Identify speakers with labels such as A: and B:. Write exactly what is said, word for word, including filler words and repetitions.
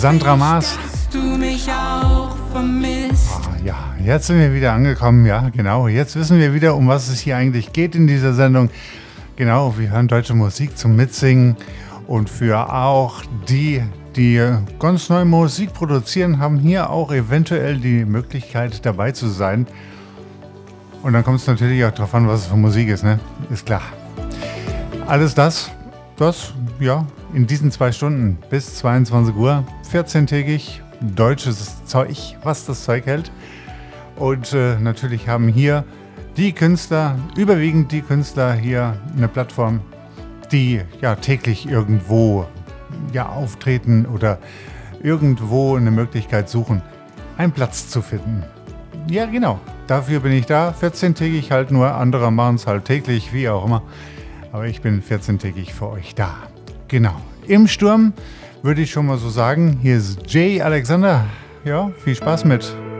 A: Sandra Maas.
B: Du mich auch vermisst.
A: Ah, ja, jetzt sind wir wieder angekommen. Ja, genau. Jetzt wissen wir wieder, um was es hier eigentlich geht in dieser Sendung. Genau, wir hören deutsche Musik zum Mitsingen. Und für auch die, die ganz neue Musik produzieren, haben hier auch eventuell die Möglichkeit, dabei zu sein. Und dann kommt es natürlich auch darauf an, was es für Musik ist, ne? Ist klar. Alles das, das, ja, in diesen zwei Stunden bis zweiundzwanzig Uhr, vierzehntägig, deutsches Zeug, was das Zeug hält. Und äh, natürlich haben hier die Künstler, überwiegend die Künstler hier eine Plattform, die ja täglich irgendwo ja auftreten oder irgendwo eine Möglichkeit suchen, einen Platz zu finden. Ja, genau. Dafür bin ich da. vierzehntägig halt nur, andere machen es halt täglich, wie auch immer. Aber ich bin vierzehntägig für euch da. Genau. Im Sturm würde ich schon mal so sagen, hier ist Jay Alexander. Ja, viel Spaß mit